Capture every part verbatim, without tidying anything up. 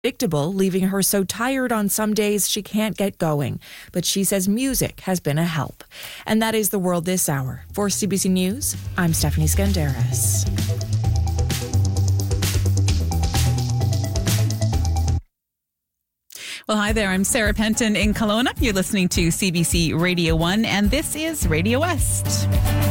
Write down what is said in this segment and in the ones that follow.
predictable, leaving her so tired on some days she can't get going. But she says music has been a help. And that is the world this hour. For C B C News, I'm Stephanie Skandaris. Well, hi there. I'm Sarah Penton in Kelowna. You're listening to C B C Radio one, and this is Radio West.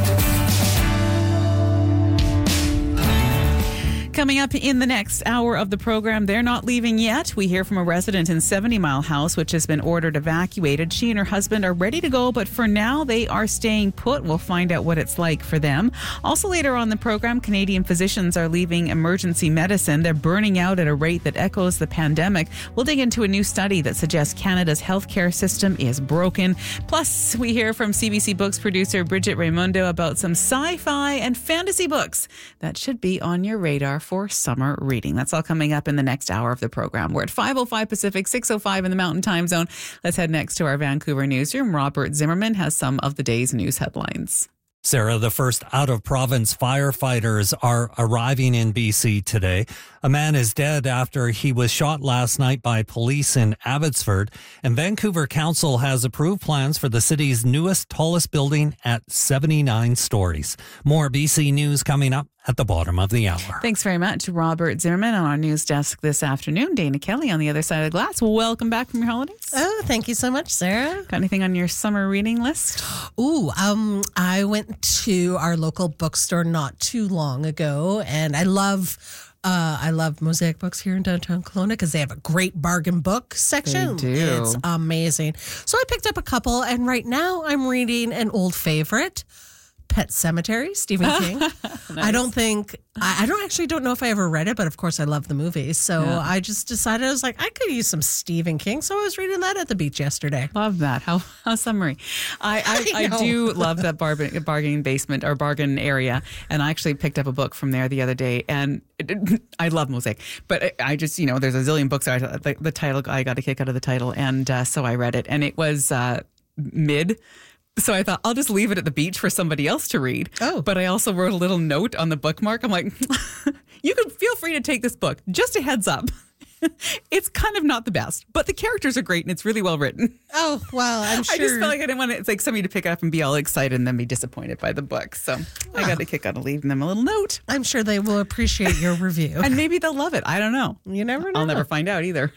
Coming up in the next hour of the program, they're not leaving yet. We hear from a resident in seventy Mile House, which has been ordered evacuated. She and her husband are ready to go, but for now, they are staying put. We'll find out what it's like for them. Also later on the program, Canadian physicians are leaving emergency medicine. They're burning out at a rate that echoes the pandemic. We'll dig into a new study that suggests Canada's healthcare system is broken. Plus, we hear from C B C Books producer Bridget Raimundo about some sci-fi and fantasy books that should be on your radar for summer reading. That's all coming up in the next hour of the program. We're at five oh five Pacific, six oh five in the Mountain Time Zone. Let's head next to our Vancouver newsroom. Robert Zimmerman has some of the day's news headlines. Sarah, the first out-of-province firefighters are arriving in B C today. A man is dead after he was shot last night by police in Abbotsford. And Vancouver Council has approved plans for the city's newest, tallest building at seventy-nine stories. More B C News coming up at the bottom of the hour. Thanks very much, Robert Zimmerman. On our news desk this afternoon, Dana Kelly on the other side of the glass. Welcome back from your holidays. Oh, thank you so much, Sarah. Got anything on your summer reading list? Ooh, um, I went to our local bookstore not too long ago, and I love... Uh, I love Mosaic Books here in downtown Kelowna because they have a great bargain book section. They do. It's amazing. So I picked up a couple, and right now I'm reading an old favorite, Pet Sematary, Stephen King. Nice. I don't think, I, I don't actually don't know if I ever read it, but of course I love the movie. So yeah. I just decided, I was like, I could use some Stephen King. So I was reading that at the beach yesterday. Love that. How how summary. I, I, I, I do love that bargain, bargain basement or bargain area. And I actually picked up a book from there the other day. And it, it, I love Mosaic. But I, I just, you know, there's a zillion books. I, the, the title, I got a kick out of the title. And uh, so I read it. And it was uh, mid. So I thought, I'll just leave it at the beach for somebody else to read. Oh. But I also wrote a little note on the bookmark. I'm like, you can feel free to take this book. Just a heads up. It's kind of not the best, but the characters are great and it's really well written. Oh, well, I'm sure. I just felt like I didn't want it. It's like somebody to pick it up and be all excited and then be disappointed by the book. So oh. I got a kick out of leaving them a little note. I'm sure they will appreciate your review. And maybe they'll love it. I don't know. You never know. I'll never find out either.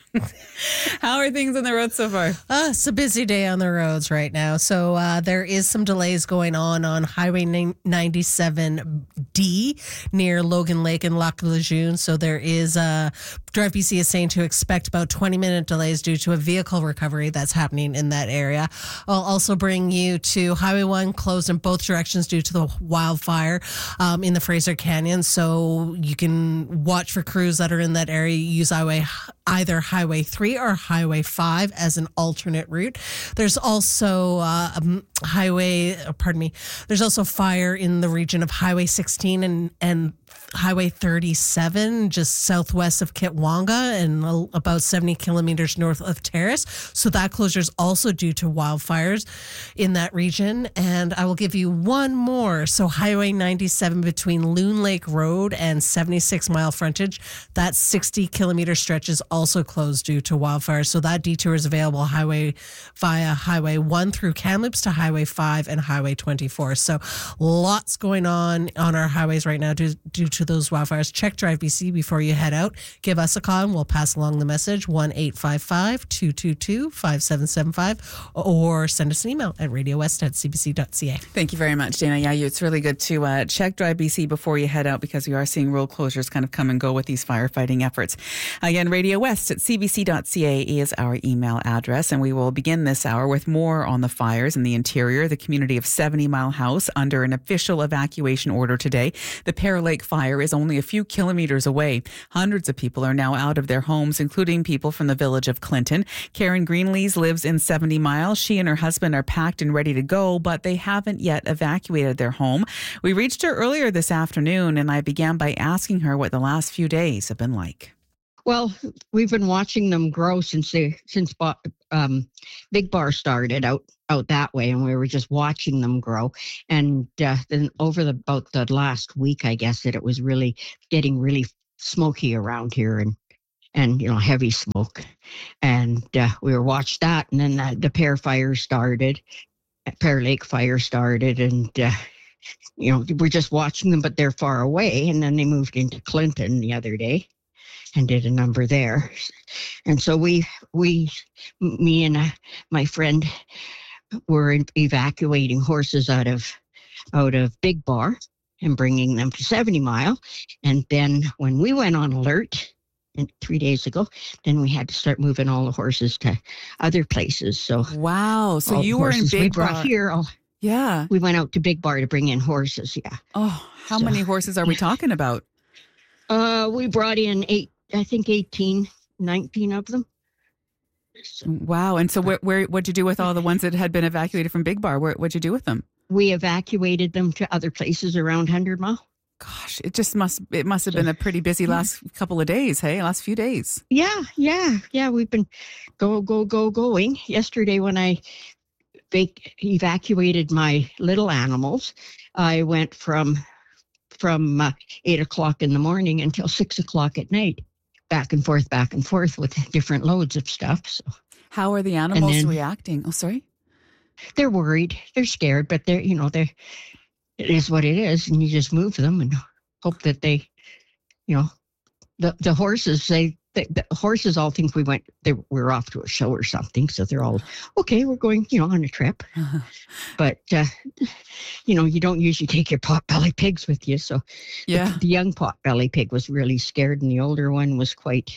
How are things on the road so far? Uh, it's a busy day on the roads right now. So uh, there is some delays going on on Highway ninety-seven D near Logan Lake and Lac Lejeune. So there is uh, Drive B C is saying to expect about twenty minute delays due to a vehicle recovery that's happening in that area. I'll also bring you to Highway one closed in both directions due to the wildfire um, in the Fraser Canyon. So you can watch for crews that are in that area. Use highway either Highway three or Highway five as an alternate route. There's also uh, um, Highway, pardon me, there's also fire in the region of Highway sixteen and, and Highway thirty-seven, just southwest of Kitwanga and about seventy kilometers north of Terrace. So that closure is also due to wildfires in that region. And I will give you one more. So Highway ninety-seven between Loon Lake Road and seventy-six mile frontage, that sixty kilometer stretch is also closed due to wildfires. So that detour is available highway via Highway one through Kamloops to Highway five and Highway twenty-four. So lots going on on our highways right now due, due to those wildfires. Check Drive B C before you head out. Give us a call and we'll pass along the message, one eight five five, two two two, five seven seven five, or send us an email at radiowest at c b c dot c a. Thank you very much, Dana. Yeah, it's really good to uh, check Drive B C before you head out because we are seeing road closures kind of come and go with these firefighting efforts. Again, Radio West at c b c dot c a is our email address, and we will begin this hour with more on the fires in the interior. The community of seventy Mile House under an official evacuation order today. The Pear Lake fire is only a few kilometers away. Hundreds of people are now out of their homes, including people from the village of Clinton. Karen Greenlees lives in seventy Mile. She and her husband are packed and ready to go, but they haven't yet evacuated their home. We reached her earlier this afternoon, and I began by asking her what the last few days have been like. Well, we've been watching them grow since they since um, Big Bar started out out that way, and we were just watching them grow. And uh, then over the about the last week, I guess that it was really getting really smoky around here, and and, you know, heavy smoke. And uh, we were watched that. And then the, the Pear fire started, Pear Lake fire started. And, uh, you know, we're just watching them, but they're far away. And then they moved into Clinton the other day and did a number there. And so we, we, me and uh, my friend were evacuating horses out of, out of Big Bar and bringing them to seventy mile. And then when we went on alert and three days ago, then we had to start moving all the horses to other places. So wow. So all you the were in horses we Big brought Bar. here. All, Yeah. we went out to Big Bar to bring in horses. Yeah. Oh, how So- many horses are we talking about? Uh, we brought in eight, I think eighteen, nineteen of them. So Wow. And so where, where what'd you do with all the ones that had been evacuated from Big Bar? Where, what'd you do with them? we evacuated them to other places around Hundred Mile. Gosh, it just must it must have been a pretty busy last couple of days, hey? Last few days. Yeah, yeah, yeah. We've been go, go, go, going. Yesterday, when I vac- evacuated my little animals, I went from from uh, eight o'clock in the morning until six o'clock at night, back and forth, back and forth with different loads of stuff. So How are the animals then- reacting? Oh, sorry. they're worried, they're scared, but they're you know they're it is what it is, and you just move them and hope that they, you know, the the horses they. The, the horses all think we went, they we were off to a show or something. So they're all, okay, we're going, you know, on a trip. But, uh, you know, you don't usually take your potbelly pigs with you. So Yeah. the, the young potbelly pig was really scared, and the older one was quite,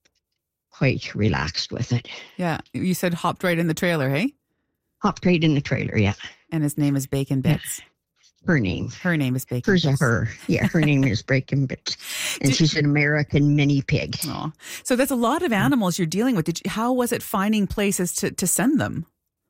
quite relaxed with it. Yeah. You said hopped right in the trailer, hey? Hopped right in the trailer, yeah. And his name is Bacon Bits. Her name. Her name is Bacon Hers Bits. are her. Yeah, her name is Breaking Bits. And Did- she's an American mini pig. Aw. So that's a lot of animals you're dealing with. Did you, how was it finding places to, to send them?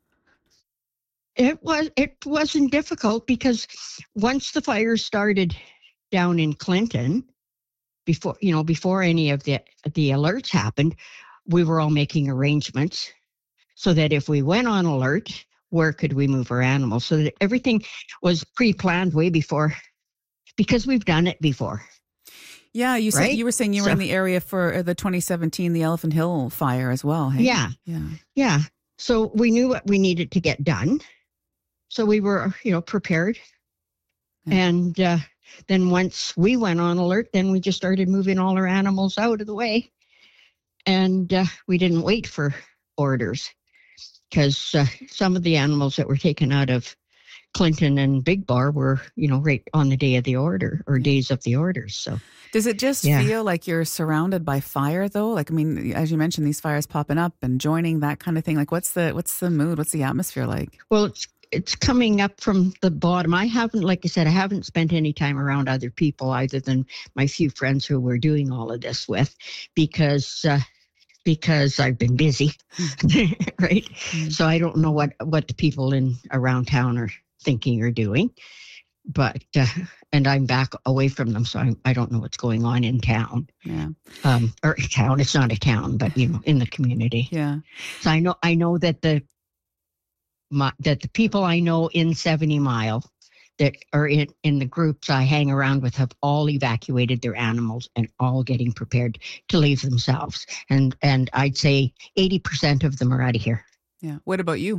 It was it wasn't difficult because once the fire started down in Clinton, before you know before any of the the alerts happened, we were all making arrangements so that if we went on alert, where could we move our animals? So that everything was pre-planned way before, because we've done it before. Yeah, you said Right? you were saying you were So- in the area for the twenty seventeen, the Elephant Hill fire as well. Hey? Yeah, Yeah. yeah. So we knew what we needed to get done. So we were, you know, prepared. Yeah. And uh, then once we went on alert, then we just started moving all our animals out of the way. And uh, we didn't wait for orders, because uh, some of the animals that were taken out of Clinton and Big Bar were, you know, right on the day of the order or days of the orders. So Does it just Yeah. feel like you're surrounded by fire though? Like, I mean, as you mentioned, these fires popping up and joining, that kind of thing. Like, what's the what's the mood? What's the atmosphere like? Well, it's it's coming up from the bottom. I haven't, like I said, I haven't spent any time around other people other than my few friends who we're doing all of this with, because uh, because I've been busy, right? Mm. So I don't know what what the people in around town are thinking or doing, but uh, and I'm back away from them, so I I don't know what's going on in town. Yeah. Um, or town. It's not a town, but you know, in the community. Yeah. So I know I know that the my, that the people I know in seventy mile that are in, in the groups I hang around with have all evacuated their animals and all getting prepared to leave themselves. And and I'd say eighty percent of them are out of here. Yeah. What about you?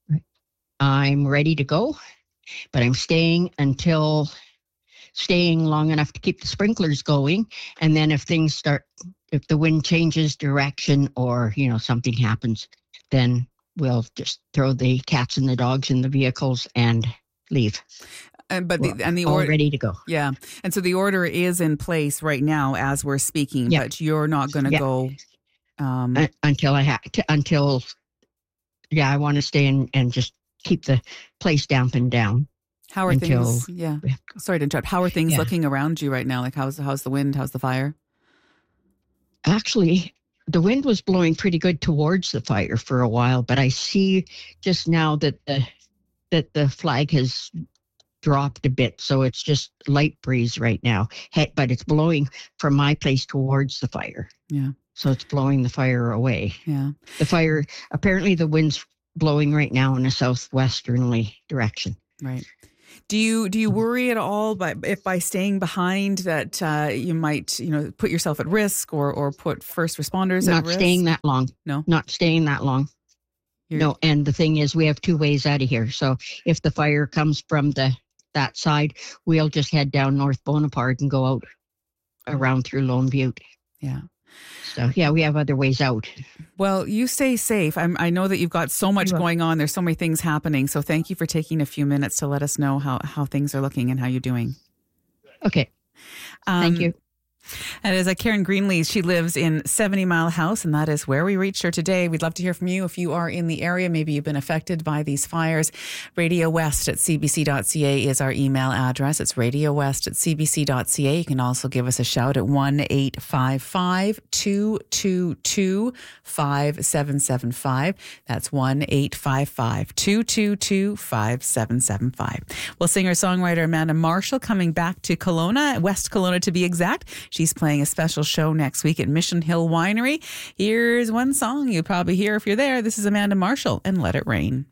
I'm ready to go, but I'm staying until staying long enough to keep the sprinklers going. And then if things start, if the wind changes direction or, you know, something happens, then we'll just throw the cats and the dogs in the vehicles and leave. And but Well, the, and the all order, ready to go. yeah. And so the order is in place right now as we're speaking, Yeah. but you're not going to Yeah. go. Um, Uh, until I have to, until, yeah, I want to stay and, and just keep the place dampened down. how are until- things? Yeah. Sorry to interrupt. How are things Yeah. looking around you right now? Like, how's how's the wind? How's the fire? Actually, the wind was blowing pretty good towards the fire for a while, but I see just now that the that the flag has dropped a bit, so it's just light breeze right now. Hey, but it's blowing from my place towards the fire, Yeah. so it's blowing the fire away. Yeah. The fire, apparently, the wind's blowing right now in a southwesterly direction. Right. Do you do you worry at all by if by staying behind that uh, you might you know put yourself at risk or or put first responders Not at risk? staying that long. No? Not staying that long. You're- No, and the thing is, we have two ways out of here. So if the fire comes from the that side, we'll just head down North Bonaparte and go out around through Lone Butte. Yeah. So yeah, we have other ways out. Well, you stay safe. I'm, I know that you've got so much You will. going on. There's so many things happening. So thank you for taking a few minutes to let us know how, how things are looking and how you're doing. Okay, Um, thank you. And as a Karen Greenlees, she lives in seventy Mile House, and that is where we reached her today. We'd love to hear from you if you are in the area. Maybe you've been affected by these fires. Radio West at c b c dot c a is our email address. It's Radio West at c b c dot c a. You can also give us a shout at one eight five five, two two two, five seven seven five. That's one eight five five, two two two, five seven seven five. Well, singer-songwriter Amanda Marshall coming back to Kelowna, West Kelowna to be exact. She's playing a special show next week at Mission Hill Winery. Here's one song you'll probably hear if you're there. This is Amanda Marshall and Let It Rain.